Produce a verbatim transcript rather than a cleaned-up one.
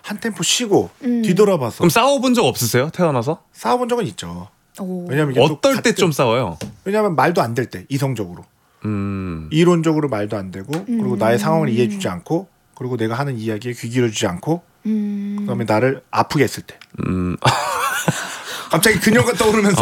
한 템포 쉬고 음. 뒤돌아봐서. 그럼 싸워본 적 없으세요? 태어나서? 싸워본 적은 있죠. 오. 왜냐면 이게 또 어떨 때 같은- 좀 싸워요? 왜냐면 말도 안 될 때 이성적으로 음. 이론적으로 말도 안 되고 그리고 음. 나의 상황을 이해해주지 않고 그리고 내가 하는 이야기에 귀 기울여주지 않고 음. 그다음에 나를 아프게 했을 때 음. 갑자기 그녀가 떠오르면서